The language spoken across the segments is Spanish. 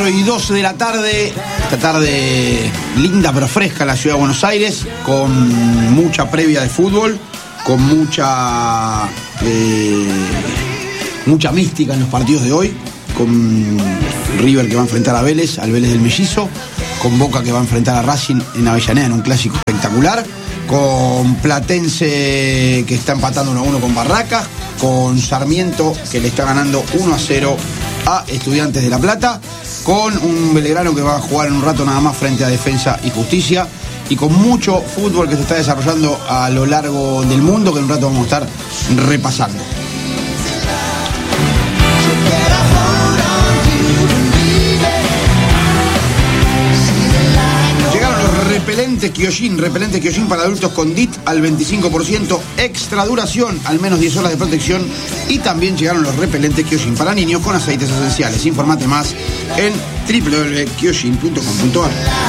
4:02 de la tarde. Esta tarde linda pero fresca en la ciudad de Buenos Aires, con mucha previa de fútbol, con mucha mística en los partidos de hoy, con River que va a enfrentar a Vélez, al Vélez del Mellizo, con Boca que va a enfrentar a Racing en Avellaneda en un clásico espectacular, con Platense que está empatando 1-1 con Barracas, con Sarmiento que le está ganando 1-0 a Estudiantes de La Plata, con un Belgrano que va a jugar en un rato nada más frente a Defensa y Justicia, y con mucho fútbol que se está desarrollando a lo largo del mundo, que en un rato vamos a estar repasando. Repelentes Kyojin para adultos con DIT al 25%, extra duración, al menos 10 horas de protección, y también llegaron los repelentes Kyojin para niños con aceites esenciales. Informate más en www.kyojin.com.ar.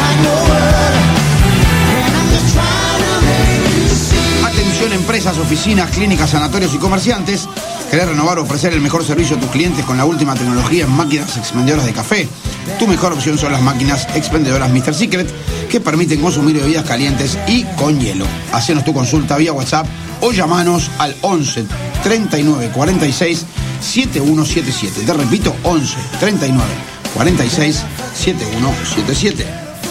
Atención empresas, oficinas, clínicas, sanatorios y comerciantes. ¿Querés renovar o ofrecer el mejor servicio a tus clientes con la última tecnología en máquinas expendedoras de café? Tu mejor opción son las máquinas expendedoras Mr. Secret, que permiten consumir bebidas calientes y con hielo. Hacenos tu consulta vía WhatsApp o llamanos al 11 39 46 7177. Te repito, 11 39 46 7177.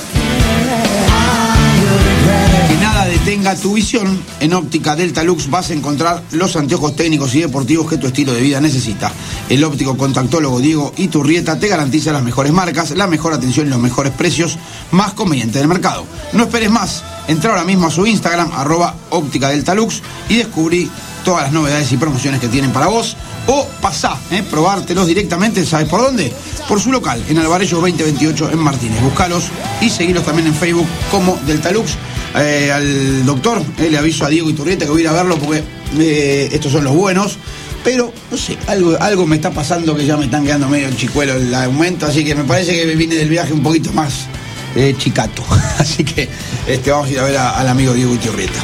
Que nada detenga tu visión. En Óptica Delta Lux vas a encontrar los anteojos técnicos y deportivos que tu estilo de vida necesita. El óptico contactólogo Diego Iturrieta te garantiza las mejores marcas, la mejor atención y los mejores precios más convenientes del mercado. No esperes más. Entra ahora mismo a su Instagram, @Óptica Delta Lux, y descubrí todas las novedades y promociones que tienen para vos. O pasá, probártelos directamente, ¿sabes por dónde? Por su local, en Alvarellos 2028 en Martínez. Búscalos y seguilos también en Facebook como Delta Lux. Al doctor le aviso a Diego Iturrieta que voy a ir a verlo porque estos son los buenos, pero no sé, algo me está pasando que ya me están quedando medio chicuelo el aumento, así que me parece que me vine del viaje un poquito más chicato. Así que vamos a ir a ver al amigo Diego Iturrieta.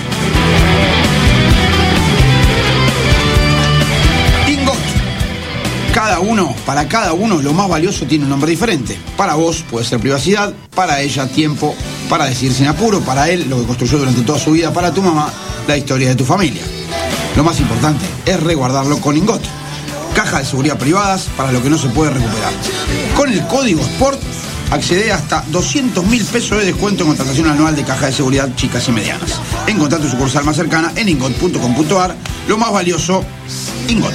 Para cada uno, lo más valioso tiene un nombre diferente. Para vos puede ser privacidad, para ella tiempo, para decir sin apuro, para él lo que construyó durante toda su vida, para tu mamá la historia de tu familia. Lo más importante es resguardarlo con Ingot. Caja de seguridad privadas para lo que no se puede recuperar. Con el código SPORT accede hasta 200.000 pesos de descuento en contratación anual de caja de seguridad chicas y medianas. Encontrá tu sucursal más cercana en ingot.com.ar. Lo más valioso, Ingot.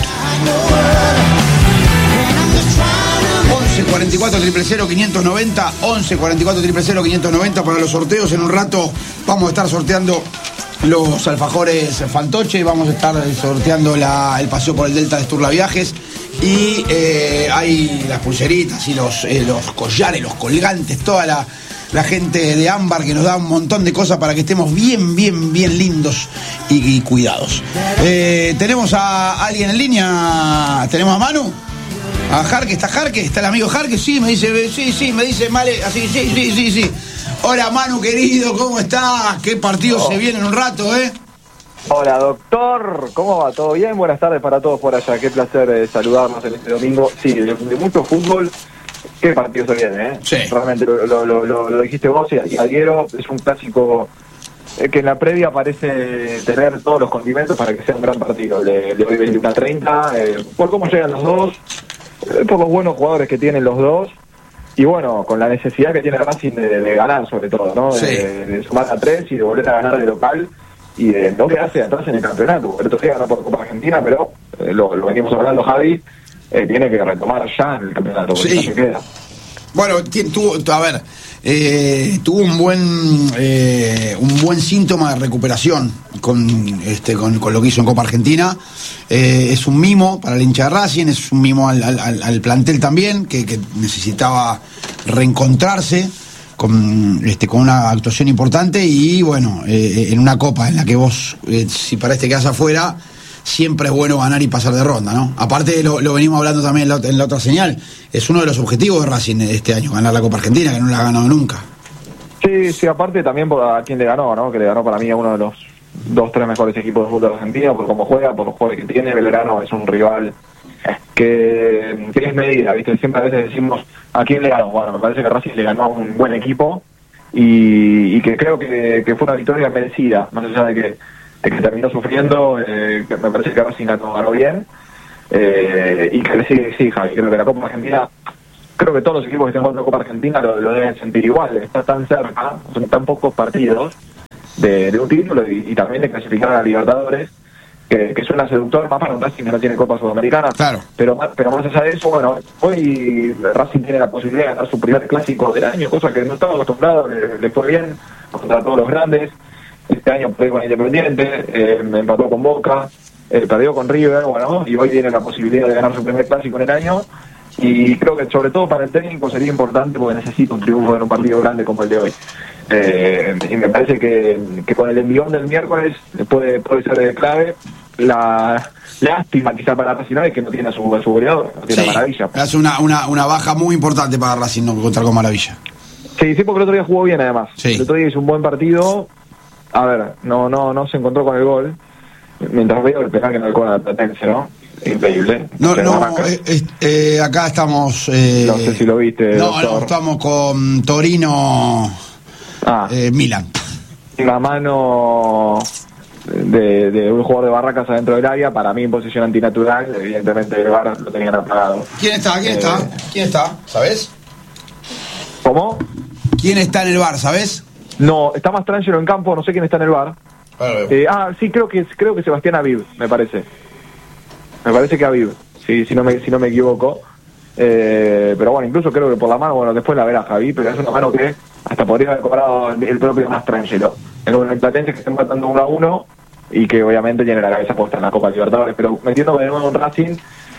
11 44 000 590, 11 44 000 590 para los sorteos. En un rato vamos a estar sorteando los alfajores Fantoche, vamos a estar sorteando el paseo por el Delta de Sturla Viajes, y hay las pulseritas y los collares, los colgantes, toda la gente de Ámbar que nos da un montón de cosas para que estemos bien lindos y cuidados. Tenemos a alguien en línea, tenemos a Manu. A Jarque, está el amigo Jarque, sí, me dice, me dice, vale, así, sí. Hola Manu, querido, ¿cómo estás? ¿Qué partido se viene en un rato, Hola, doctor, ¿cómo va? ¿Todo bien? Buenas tardes para todos por allá, qué placer saludarnos en este domingo. Sí, de mucho fútbol, qué partido se viene, Sí. Realmente lo dijiste vos y Alguero, es un clásico que en la previa parece tener todos los condimentos para que sea un gran partido. Le doy 21-30, por cómo llegan los dos, por los buenos jugadores que tienen los dos, y bueno, con la necesidad que tiene Racing de ganar sobre todo, ¿no? Sí. De sumar a 3 y de volver a ganar de local, y de no quedarse atrás en el campeonato. El otro día ganó por Copa Argentina, pero lo venimos hablando, Javi, tiene que retomar ya en el campeonato, porque Sí. no se queda. Bueno, tuvo un buen síntoma de recuperación con lo que hizo en Copa Argentina. Es un mimo para el hincha de Racing, es un mimo al plantel también, que necesitaba reencontrarse con una actuación importante, y bueno, en una Copa en la que vos, si para te quedás afuera, siempre es bueno ganar y pasar de ronda, ¿no? Aparte, lo venimos hablando también en la otra señal, es uno de los objetivos de Racing este año, ganar la Copa Argentina, que no la ha ganado nunca. Sí, aparte también por a quien le ganó, ¿no? Que le ganó para mí a uno de los 2-3 mejores equipos de fútbol de Argentina, por cómo juega, por los jugadores que tiene. Belgrano es un rival que es medida, ¿viste? Siempre a veces decimos, ¿a quién le ganó? Bueno, me parece que Racing le ganó a un buen equipo y que creo que fue una victoria merecida, más allá de que terminó sufriendo, que me parece que Racing ganó bien, y que sí, Javi, creo que la Copa Argentina, creo que todos los equipos que estén jugando la Copa Argentina lo deben sentir igual, está tan cerca, son tan pocos partidos de un título y también de clasificar a la Libertadores, que suena seductor, más para un Racing que no tiene Copa Sudamericana. Claro. Pero más allá de eso, bueno, hoy Racing tiene la posibilidad de ganar su primer clásico del año, cosa que no estaba acostumbrado, le fue bien contra todos los grandes. Este año perdió con Independiente, empató con Boca, perdió con River, bueno, y hoy tiene la posibilidad de ganar su primer clásico en el año. Y creo que sobre todo para el técnico sería importante porque necesita un triunfo en un partido grande como el de hoy. Y me parece que con el envión del miércoles puede ser clave. La lástima quizá para Racing es que no tiene a su goleador, no tiene a Maravilla. Es una baja muy importante para Racing no contar con Maravilla. Sí, porque el otro día jugó bien además. Sí. El otro día hizo un buen partido. A ver, no se encontró con el gol. Mientras veo el penal que no le cobra a Platense, ¿no? Increíble. Acá estamos. No sé si lo viste. No, estamos con Torino. Milan. Una mano de un jugador de Barracas adentro del área, para mí en posición antinatural, evidentemente el VAR lo tenían apagado. ¿Quién está? ¿Sabes? ¿Cómo? ¿Quién está en el VAR, sabes? No, está Mastrangelo en campo, no sé quién está en el VAR. Sí, creo que Sebastián Aviv, me parece. Me parece que Aviv, si no me equivoco. Pero bueno, incluso creo que por la mano, bueno, después la verá Javi, pero es una mano que hasta podría haber cobrado el propio Mastrangelo. El Platense que está empatando 1-1 y que obviamente tiene la cabeza puesta en la Copa Libertadores, pero metiéndome de nuevo en Racing,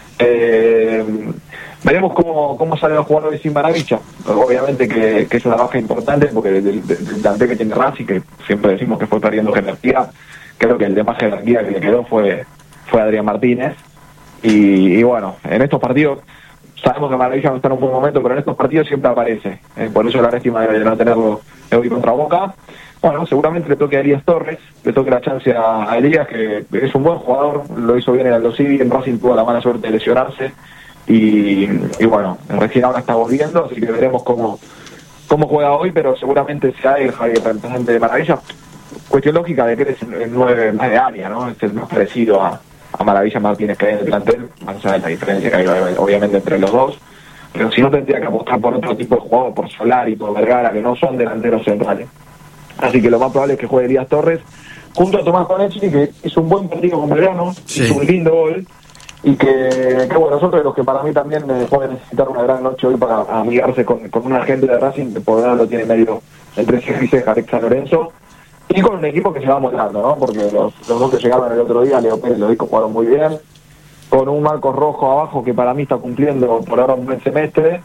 veremos cómo sale a jugar hoy sin Maravilla. Obviamente que es una baja importante porque del plantel que tiene Racing, que siempre decimos que fue perdiendo jerarquía, creo que el de más jerarquía que le quedó fue Adrián Martínez. Y bueno, en estos partidos sabemos que Maravilla no está en un buen momento, pero en estos partidos siempre aparece. Por eso la lástima de no tenerlo hoy contra Boca. Bueno, seguramente le toque a Elías Torres, le toque la chance a Elías, que es un buen jugador, lo hizo bien en Aldo Civi, en Racing tuvo la mala suerte de lesionarse, y bueno, recién ahora está volviendo, así que veremos cómo juega hoy, pero seguramente sea el representante de Maravilla. Cuestión lógica de que eres el 9 más de área, ¿no? Es el más parecido a Maravilla Martínez que hay en el plantel, más allá de la diferencia que hay obviamente entre los dos, pero si no tendría que apostar por otro tipo de jugador, por Solari, por Vergara, que no son delanteros centrales. Así que lo más probable es que juegue Elías Torres junto a Tomás Konechny, que hizo un buen partido con Belgrano, hizo un lindo gol, y que bueno, nosotros los que para mí también pueden necesitar una gran noche hoy para amigarse con un agente de Racing que por ahora lo tiene medio entre ceja y ceja, Alexa Lorenzo, y con un equipo que se va mostrando, ¿no? Porque los dos que llegaron el otro día, Leo Pérez y Lodico, jugaron muy bien, con un Marcos Rojo abajo que para mí está cumpliendo por ahora un buen semestre,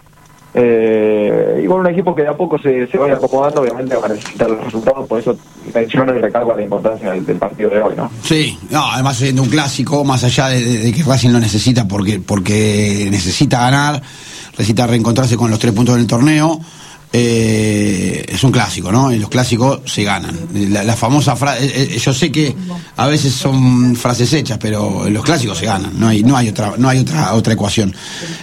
y con un equipo que de a poco se vaya acomodando, obviamente va a necesitar los resultados, por eso menciono y recalco la importancia del partido de hoy, ¿no? Sí, además siendo un clásico, más allá de que Racing lo necesita porque necesita ganar, necesita reencontrarse con los 3 puntos del torneo. Es un clásico, ¿no? Y los clásicos se ganan. La famosa frase, yo sé que a veces son frases hechas, pero los clásicos se ganan. No hay otra ecuación.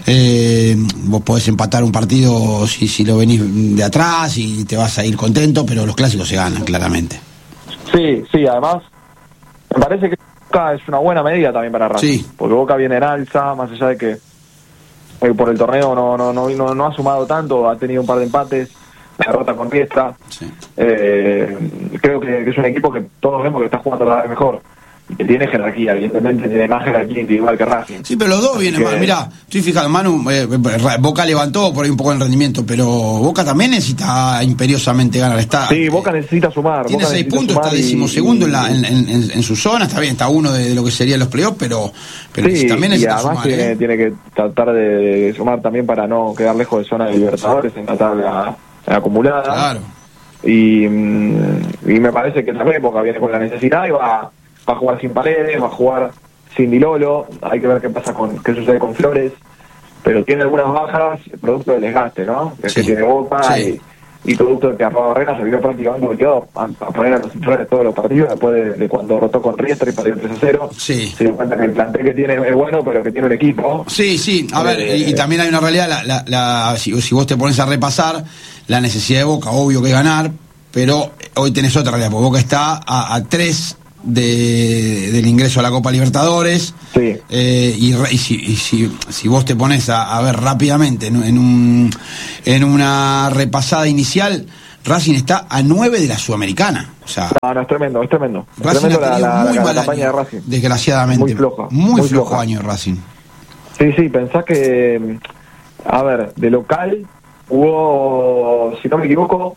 Vos podés empatar un partido si lo venís de atrás y te vas a ir contento, pero los clásicos se ganan, claramente. Sí, además me parece que Boca es una buena medida también para Racing, porque Boca viene en alza, más allá de que por el torneo no ha sumado tanto, ha tenido un par de empates, la derrota con Riestra. Creo que es un equipo que todos vemos que está jugando cada vez mejor y que tiene jerarquía, evidentemente tiene más jerarquía individual que Racing. Sí, pero los dos vienen mal. Mirá, estoy fijado, Manu, Boca levantó por ahí un poco el rendimiento, pero Boca también necesita imperiosamente ganar. Boca necesita sumar. Tiene Boca 6 puntos, está 12º en su zona, está bien, está uno de lo que serían los playoffs, pero sí, también necesita además sumar. Tiene que tratar de sumar también para no quedar lejos de zona de Libertadores en la tabla acumulada. Claro. Y me parece que también Boca viene con la necesidad y va a jugar sin Paredes, va a jugar sin Di Lolo, hay que ver qué sucede con Flores, pero tiene algunas bajas producto del desgaste, ¿no? Que tiene Boca y producto de que Arroba Barrena se vio prácticamente obligado a poner a los titulares todos los partidos después de cuando rotó con Riestra y perdió 3-0. Sí. Se dio cuenta que el plantel que tiene es bueno, pero que tiene un equipo. Sí, a ver, y también hay una realidad, si vos te pones a repasar, la necesidad de Boca, obvio que ganar, pero hoy tenés otra realidad, porque Boca está a 3 del ingreso a la Copa Libertadores. Sí. Si vos te pones a ver rápidamente en una repasada inicial, Racing está a 9 de la Sudamericana. O sea, no, es tremendo. Es tremendo la campaña de Racing. Desgraciadamente. Muy flojo floja. año Racing. Sí, pensás que, a ver, de local hubo, si no me equivoco,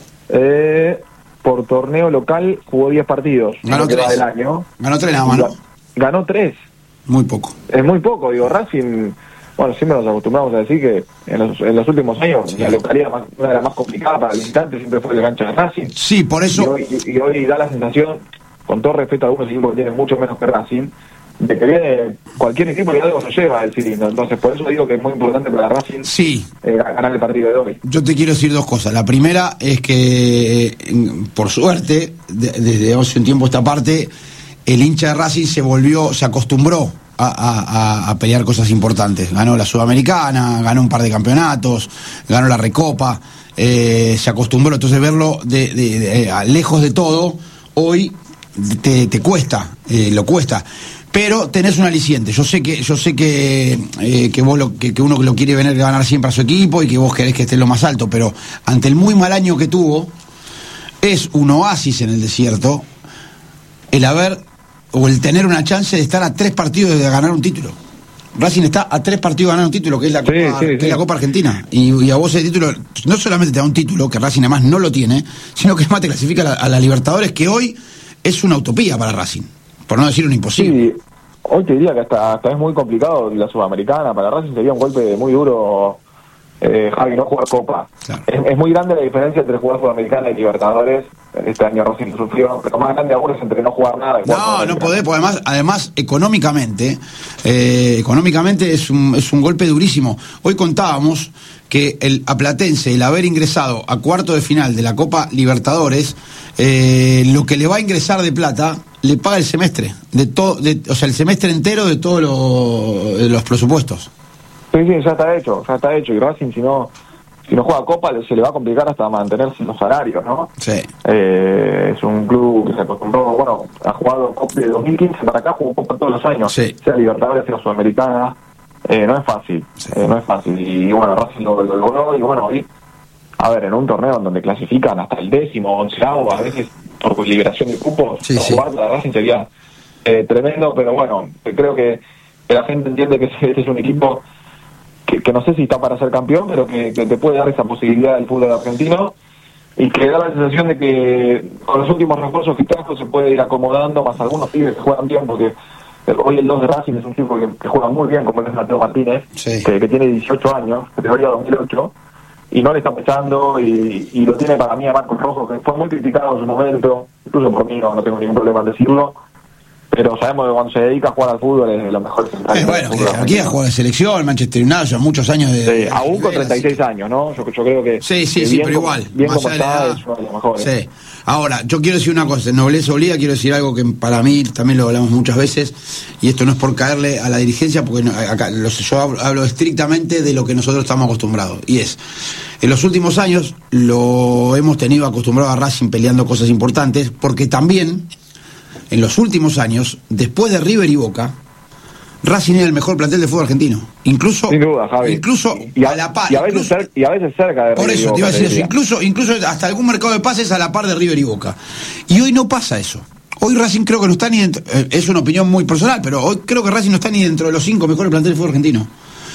por torneo local jugó 10 partidos. Ganó 3 del año. Ganó 3 nada más, ¿no? Ganó 3. Muy poco. Es muy poco, digo, Racing, bueno, siempre nos acostumbramos a decir que en los últimos años la localidad una de las más complicadas para el visitante siempre fue la cancha de Racing. Sí, por eso. Y hoy da la sensación, con todo respeto a algunos equipos que tienen mucho menos que Racing, de que viene cualquier equipo y algo se lleva el cilindro. Entonces, por eso digo que es muy importante para Racing ganar el partido de hoy. Yo te quiero decir dos cosas. La primera es que, por suerte, desde hace un tiempo esta parte, el hincha de Racing se acostumbró a pelear cosas importantes. Ganó la Sudamericana, ganó un par de campeonatos, ganó la Recopa, se acostumbró. Entonces, verlo lejos de todo, hoy te cuesta, lo cuesta. Pero tenés un aliciente. Yo sé que vos que uno lo quiere venir a ganar siempre a su equipo y que vos querés que esté en lo más alto, pero ante el muy mal año que tuvo, es un oasis en el desierto el tener una chance de estar a 3 partidos de ganar un título. Racing está a 3 partidos de ganar un título, que es la Copa, es la Copa Argentina. Y a vos ese título, no solamente te da un título, que Racing además no lo tiene, sino que además te clasifica a la Libertadores, que hoy es una utopía para Racing. Por no decir un imposible. Sí, hoy te diría que hasta es muy complicado la Sudamericana. Para Racing sería un golpe muy duro, Javi, no jugar Copa. Claro. Es muy grande la diferencia entre jugar Sudamericana y Libertadores. Este año Racing sufrió, pero más grande aún es entre no jugar nada y jugar no podés, porque además económicamente es un golpe durísimo. Hoy contábamos que el aplatense, el haber ingresado a cuarto de final de la Copa Libertadores, lo que le va a ingresar de plata le paga el semestre o sea, el semestre entero de todos los presupuestos. Sí, ya está hecho, y Racing si no juega Copa se le va a complicar hasta mantenerse los salarios, ¿no? Sí. Es un club que se acostumbró, ha jugado Copa de 2015 para acá, jugó Copa todos los años, sí. Sea Libertadores, sea Sudamericana, no es fácil, no es fácil, y bueno, Racing lo logró, y bueno, hoy, a ver, en un torneo en donde clasifican hasta el 10º, 11º, a veces por liberación de cupos, jugar para Racing sería tremendo, pero bueno, creo que la gente entiende que este es un equipo que no sé si está para ser campeón, pero que te puede dar esa posibilidad del fútbol argentino, y que da la sensación de que con los últimos refuerzos que trajo se puede ir acomodando, más algunos pibes que juegan bien, porque hoy el 2 de Racing es un chico que juega muy bien, como es Mateo Martínez, que tiene 18 años, categoría 2008, y no le está pesando, y lo tiene para mí a Marcos Rojo, que fue muy criticado en su momento, incluso por mí no tengo ningún problema en decirlo, pero sabemos que cuando se dedica a jugar al fútbol es de los mejores centrales. Bueno, aquí ha jugado de selección, Manchester United, ya muchos años de aún con 36 años, ¿no? Yo creo que sí, pero igual, bien como está, es uno de los mejores. Sí. Ahora, yo quiero decir una cosa, en Nobleza Obliga quiero decir algo que para mí también lo hablamos muchas veces, y esto no es por caerle a la dirigencia, porque acá yo hablo estrictamente de lo que nosotros estamos acostumbrados, y es, en los últimos años lo hemos tenido acostumbrado a Racing peleando cosas importantes, porque también en los últimos años, después de River y Boca, Racing era el mejor plantel de fútbol argentino. Incluso, sin duda, Javi. Incluso a la par. Y a veces cerca de por River y eso Boca, te iba a decir eso. Incluso hasta algún mercado de pases a la par de River y Boca. Y hoy no pasa eso. Hoy Racing creo que no está ni dentro, es una opinión muy personal, pero hoy creo que Racing no está ni dentro de los 5 mejores planteles de fútbol argentino.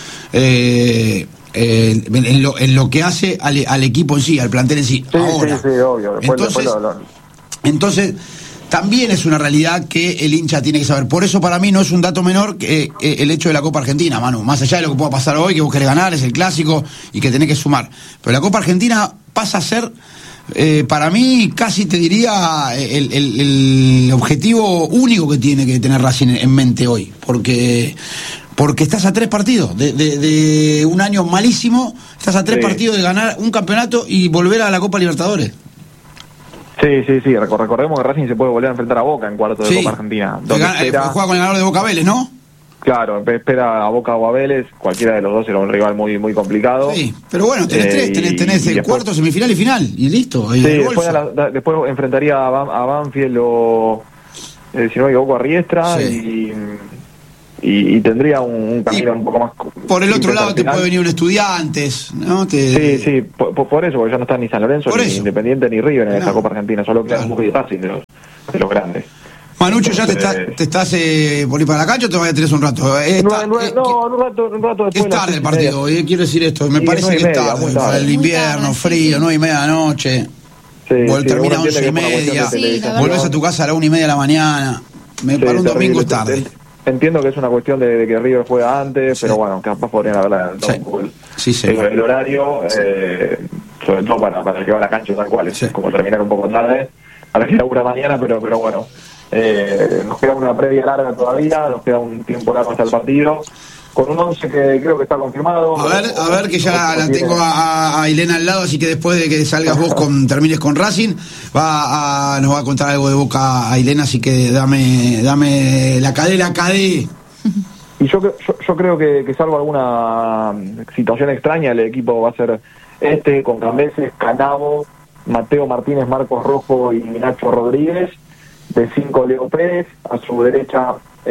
En lo que hace al equipo en sí, al plantel en sí. Sí, ahora. sí, obvio. Entonces también es una realidad que el hincha tiene que saber. Por eso para mí no es un dato menor que el hecho de la Copa Argentina, Manu. Más allá de lo que pueda pasar hoy, que vos querés ganar, es el clásico y que tenés que sumar. Pero la Copa Argentina pasa a ser, para mí, casi te diría, el objetivo único que tiene que tener Racing en mente hoy. Porque Porque estás a 3 partidos de un año malísimo, estás a 3 partidos de ganar un campeonato y volver a la Copa Libertadores. Sí. Recordemos que Racing se puede volver a enfrentar a Boca en cuartos de Copa Argentina. Juega con el ganador de Boca Vélez, ¿no? Claro, espera a Boca o a Vélez, cualquiera de los dos era un rival muy muy complicado. Sí, pero bueno, tenés tenés el cuarto, semifinal y final, y listo. Sí, después enfrentaría a Banfield o, si no me equivoco, a Riestra, y tendría un camino un poco más... Por el otro lado te puede venir un Estudiantes, ¿no? Sí, por eso, porque ya no está ni San Lorenzo, ni Independiente, ni River en esta Copa Argentina, solo queda un poco de Racing de los grandes. Manucho, ¿ya te estás por ir para la cancha o todavía tenés un rato? Un rato después. Es tarde el partido, quiero decir esto, me parece que es tarde. El invierno, frío, 9:30 de la noche. Termina a 11:30, volvés a tu casa a la 1:30 de la mañana. Para un domingo es tarde. Entiendo que es una cuestión de que River juega antes, pero bueno, capaz podrían haberla el horario, sobre todo para el que va a la cancha tal cual, es como terminar un poco tarde, para que labura mañana, pero bueno. Nos queda una previa larga todavía, nos queda un tiempo largo hasta el partido, con un 11 que creo que está confirmado. A ver que ya la tengo a Ailena al lado, así que después de que salgas vos termines con Racing, nos va a contar algo de Boca Ailena, así que dame la cadé. Y yo creo que salvo alguna situación extraña, el equipo va a ser con Cambeses, Canavo, Mateo Martínez, Marcos Rojo y Nacho Rodríguez. De 5 Leo Pérez, a su derecha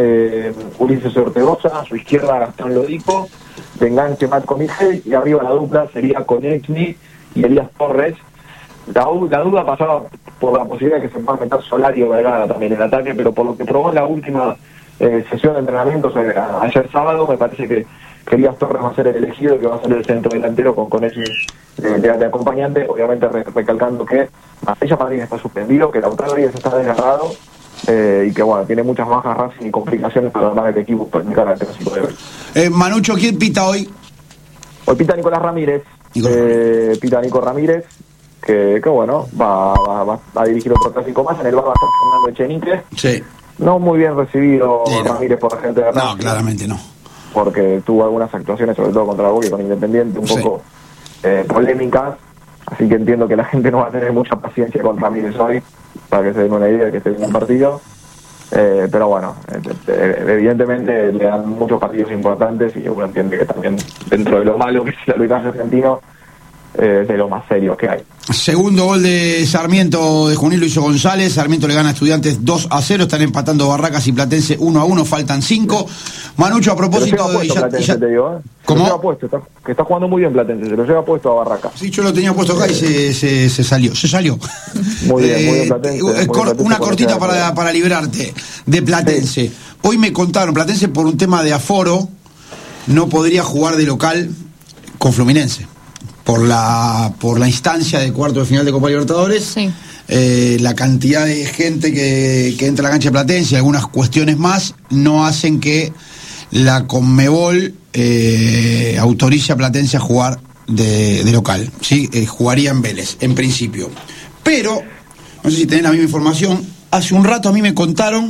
Ulises Ortegoza, a su izquierda Gastón Lodico, de enganche Marco Miguel, y arriba la dupla sería Konechny y Elías Torres. La duda pasaba por la posibilidad de que se pueda meter Solari o Vergara también en ataque, pero por lo que probó en la última sesión de entrenamientos ayer sábado, me parece que Elías Torres va a ser el elegido, que va a ser el centro delantero con Konechny de acompañante, obviamente recalcando que Marcelo Madrid está suspendido, que Lautaro Díaz está desgarrado, y que bueno, tiene muchas bajas Racing y complicaciones para armar el equipo para el clásico de hoy. Manucho, ¿quién pita hoy? Hoy pita Nicolás Ramírez. Pita Nico Ramírez, que bueno, va a dirigir otro clásico más. En el bar va a estar Fernando Echenique. Sí. No muy bien recibido Ramírez por la gente de Racing. No, claramente no. Porque tuvo algunas actuaciones, sobre todo contra Boca y con Independiente, un poco polémicas. Así que entiendo que la gente no va a tener mucha paciencia con Ramírez hoy, para que se den una idea de que esté en un partido. Pero bueno, evidentemente le dan muchos partidos importantes y uno entiende que también dentro de lo malo que es el arbitraje argentino, es de lo más serio que hay. Segundo gol de Sarmiento, de Junín lo hizo González. Sarmiento le gana a Estudiantes 2-0, están empatando Barracas y Platense 1-1, faltan 5. Manucho, a propósito de... Platense, te digo, ¿Cómo? Se lo lleva puesto, que está jugando muy bien Platense, se lo lleva puesto a Barracas. Sí, yo lo tenía puesto acá y se salió. Muy bien Platense. Una cortita para librarte de Platense. Hoy me contaron, Platense por un tema de aforo no podría jugar de local con Fluminense. Por la instancia de cuarto de final de Copa Libertadores, sí. La cantidad de gente que entra a la cancha de Platense y algunas cuestiones más no hacen que la Conmebol autorice a Platense a jugar de local, ¿sí? Jugaría en Vélez, en principio. Pero, no sé si tenés la misma información, hace un rato a mí me contaron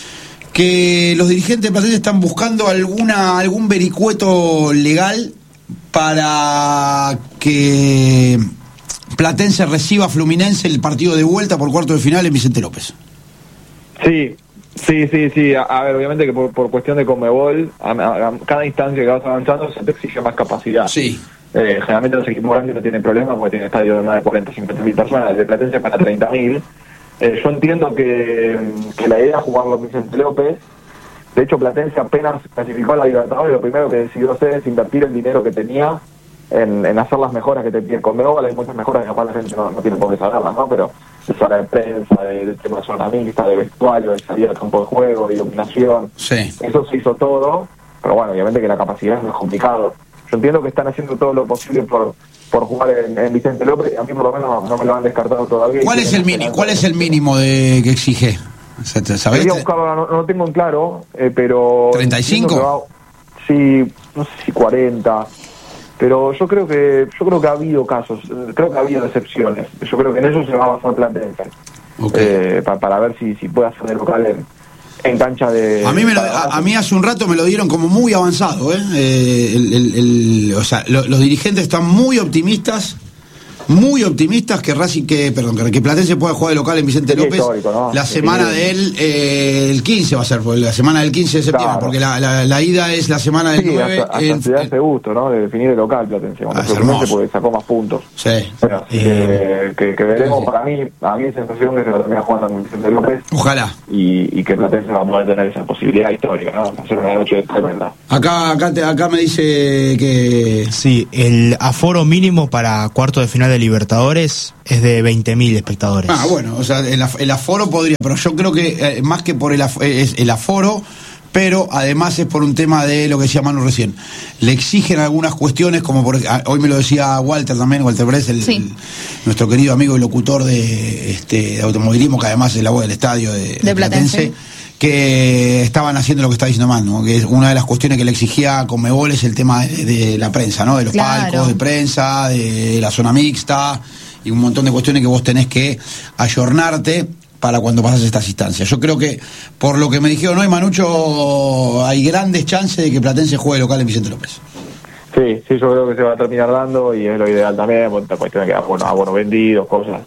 que los dirigentes de Platense están buscando algún vericueto legal para que Platense reciba a Fluminense el partido de vuelta por cuarto de final en Vicente López. Sí. A ver, obviamente que por cuestión de Conmebol, a cada instancia que vas avanzando se te exige más capacidad. Sí. Generalmente los equipos grandes no tienen problemas porque tienen estadios de más de 40, 50.000 personas, el de Platense para 30.000. Yo entiendo que la idea es jugarlo en Vicente López. De hecho, Platense apenas clasificó a la Libertadores, lo primero que decidió hacer es invertir el dinero que tenía en hacer las mejoras que te pide Conmebol. Hay muchas mejoras que capaz la gente no tiene por qué saberlas, ¿no? Pero de zona de prensa, de tema de zona mixta, de vestuario, de salida al campo de juego, de iluminación. Sí. Eso se hizo todo, pero bueno, obviamente que la capacidad es más complicado. Yo entiendo que están haciendo todo lo posible por jugar en Vicente López, a mí por lo menos no me lo han descartado todavía. ¿Cuál es el mínimo que exige? ¿Sabés? Quería buscarlo, no lo tengo en claro, pero... ¿35? Sí, no sé si 40, pero yo creo que ha habido casos, creo que ha habido excepciones. Yo creo que en eso se va a basar Platense. Okay. Para ver si puede hacer de local en cancha de... A mí hace un rato me lo dieron como muy avanzado, o sea, los dirigentes están muy optimistas que que Platense pueda jugar de local en Vicente López, ¿no? La semana del el 15 va a ser, la semana del 15 de septiembre, claro. Porque la ida es la semana del 9. Hasta ese gusto, ¿no? De definir el local Platense, porque sacó más puntos. Sí. Bueno, que veremos, para mí, a mí sensación que se va a terminar jugando en Vicente López. Ojalá. Y que Platense va a poder tener esa posibilidad histórica, ¿no? Hacer una noche tremenda. Acá me dice que... Sí, el aforo mínimo para cuarto de final de Libertadores es de 20.000 espectadores. Bueno, o sea, el aforo podría, pero yo creo que más que por es el aforo, pero además es por un tema de lo que decía Manu recién. Le exigen algunas cuestiones, como hoy me lo decía Walter también, Walter Bress, nuestro querido amigo y locutor de automovilismo, que además es la voz del estadio de Platense, que estaban haciendo lo que está diciendo Manu, que es una de las cuestiones que le exigía Conmebol es el tema de la prensa, ¿no? De los palcos de prensa, de la zona mixta y un montón de cuestiones que vos tenés que ayornarte para cuando pasas estas instancias. Yo creo que, por lo que me dijeron hoy, Manucho, hay grandes chances de que Platense juegue local en Vicente López. Sí, yo creo que se va a terminar dando y es lo ideal también, porque esta cuestión de que abonos vendidos, cosas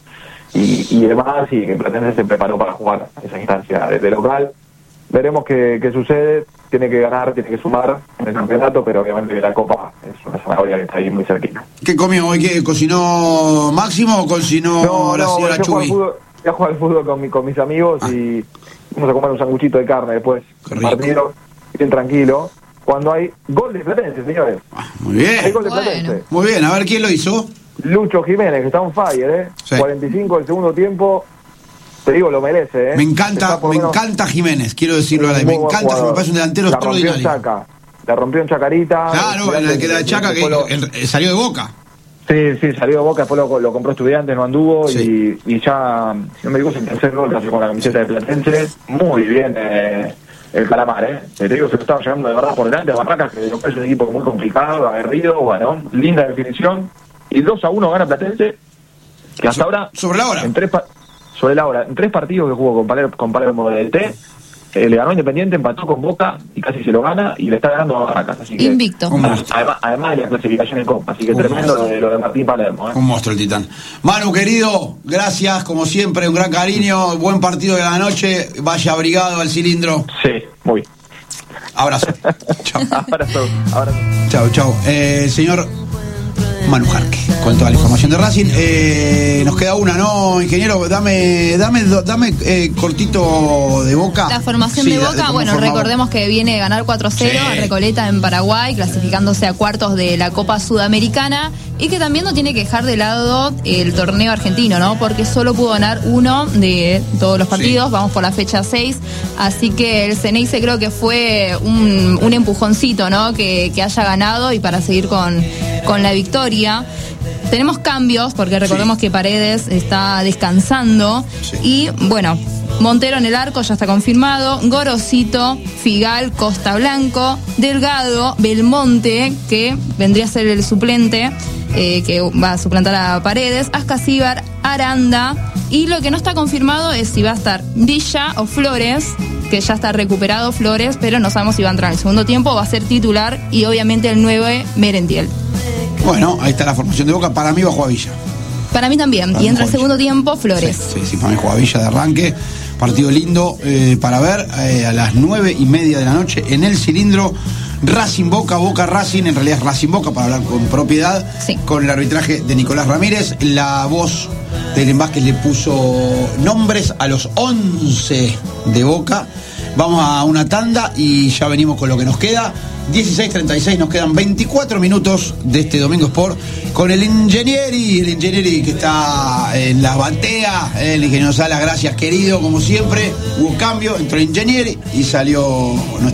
y demás, y que Platense se preparó para jugar esa instancia de local. Veremos qué sucede. Tiene que ganar, tiene que sumar en el campeonato, pero obviamente la Copa es una zanahoria que está ahí muy cerquita. ¿Qué comió hoy? ¿Qué cocinó Máximo o cocinó la señora Chubi? Voy a jugar al fútbol con mis amigos y vamos a comer un sanguchito de carne después. Un partido bien tranquilo. Cuando hay gol de Platense, señores. Muy bien. Hay gol de Platense. Muy bien, a ver quién lo hizo. Lucho Jiménez, que está on fire, Sí. 45 del segundo tiempo. Te digo, lo merece, Me encanta Jiménez, quiero decirlo a la vez. Me encanta, me parece un delantero extraordinario. La rompió en Chacarita. Claro, la Chaca que salió de Boca. Sí, salió de Boca, después lo compró Estudiantes, no anduvo, y ya, si no me digo, es el tercer gol casi con la camiseta de Platense. Muy bien el Calamar, Te digo, se lo estaba llevando de verdad por delante a Barracas, que es un equipo muy complicado, aguerrido, bueno, linda definición. Y 2-1 gana Platense, que hasta ahora... Sobre la hora. En 3 partidos que jugó con Palermo del T, le ganó Independiente, empató con Boca y casi se lo gana y le está ganando a Barracas. Así que, invicto. Además de la clasificación en Copa, así que tremendo lo de Martín Palermo. Un monstruo el Titán. Manu, querido, gracias, como siempre, un gran cariño, buen partido de la noche, vaya abrigado al cilindro. Sí, muy. Abrazo. Chao. Abrazo. Chao. Señor Manu Jarque, con toda la información de Racing. Nos queda una, ¿no, ingeniero? Dame cortito de Boca. La formación de Boca, recordemos que viene de ganar 4-0 a Recoleta en Paraguay, clasificándose a cuartos de la Copa Sudamericana, y que también no tiene que dejar de lado el torneo argentino, ¿no? Porque solo pudo ganar uno de todos los partidos, vamos por la fecha 6, así que el Ceneice creo que fue un empujoncito, ¿no? Que haya ganado y para seguir con la victoria. Tenemos cambios, porque recordemos que Paredes está descansando, y Montero en el arco ya está confirmado, Gorosito, Figal, Costa Blanco, Delgado, Belmonte, que vendría a ser el suplente, que va a suplantar a Paredes, Ascasíbar, Aranda, y lo que no está confirmado es si va a estar Villa o Flores, que ya está recuperado Flores, pero no sabemos si va a entrar en el segundo tiempo, va a ser titular, y obviamente el 9, Merentiel. Bueno, ahí está la formación de Boca. Para mí va a jugar Villa. Para mí también. Y entra el segundo tiempo Flores. Sí, para mí juega Villa de arranque. Partido lindo para ver a las 9:30 de la noche en el cilindro. Racing Boca, Boca Racing. En realidad es Racing Boca, para hablar con propiedad. Sí. Con el arbitraje de Nicolás Ramírez. La voz de Eren Vázquez le puso nombres a los 11 de Boca. Vamos a una tanda y ya venimos con lo que nos queda. 16:36, nos quedan 24 minutos de este Domingo Sport con el Ingenieri que está en la batea, el ingeniero Salas, gracias querido, como siempre. Hubo cambio, entró el Ingenieri y salió